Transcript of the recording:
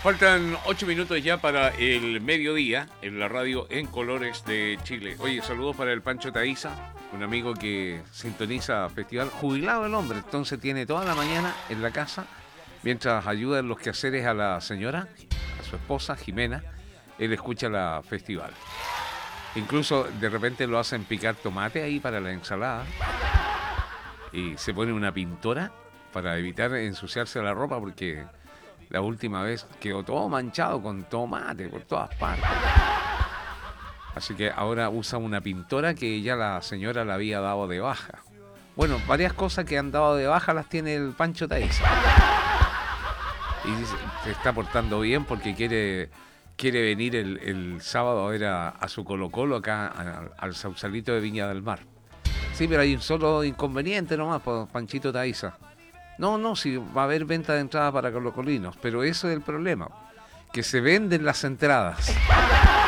Faltan 8 minutos ya para el mediodía en la radio En Colores de Chile. Oye, saludos para el Pancho Taiza, un amigo que sintoniza festival. Jubilado el hombre, entonces tiene toda la mañana en la casa, mientras ayuda en los quehaceres a la señora, a su esposa Jimena, él escucha la festival. Incluso de repente lo hacen picar tomate ahí para la ensalada y se pone una pintora para evitar ensuciarse la ropa porque la última vez quedó todo manchado con tomate por todas partes. Así que ahora usa una pintora que ya la señora la había dado de baja. Bueno, varias cosas que han dado de baja las tiene el Pancho Taiza. Y se está portando bien porque quiere venir el sábado a ver a su Colo-Colo acá al Sausalito de Viña del Mar. Sí, pero hay un solo inconveniente nomás, Panchito Taiza. No, sí, va a haber venta de entrada para colocolinos, pero eso es el problema, que se venden las entradas.